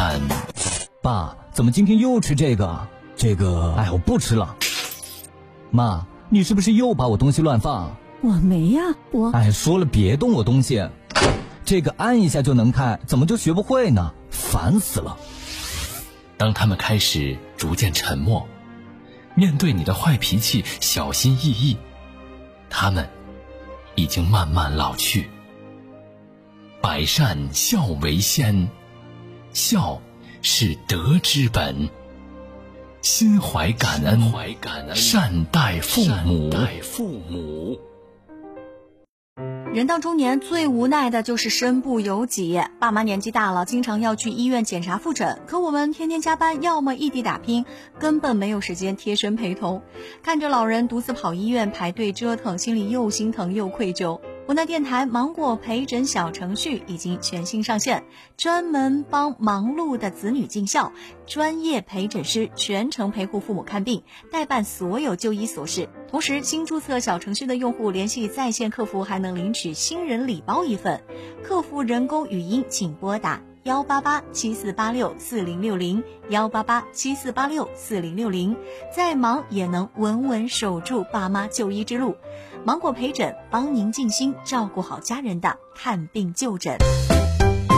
感。 爸，怎么今天又吃这个？哎，我不吃了。妈，你是不是又把我东西乱放？ 我没呀， 哎，说了别动我东西。这个按一下就能开，怎么就学不会呢？烦死了。 当他们开始逐渐沉默，面对你的坏脾气小心翼翼，他们已经慢慢老去。百善孝为先，孝是德之本，心怀感恩，善待父母。 人到中年最无奈的就是身不由己，爸妈年纪大了，经常要去医院检查复诊，可我们天天加班，要么异地打拼，根本没有时间贴身陪同。看着老人独自跑医院排队折腾，心里又心疼又愧疚。湖南电台芒果陪诊小程序已经全新上线，专门帮忙碌的子女尽孝，专业陪诊师全程陪护父母看病，代办所有就医琐事。同时，新注册小程序的用户联系在线客服还能领取新人礼包1份。客服人工语音请拨打18874864060 18874864060，再忙也能稳稳守住爸妈就医之路。芒果陪诊帮您尽心照顾好家人的看病就诊。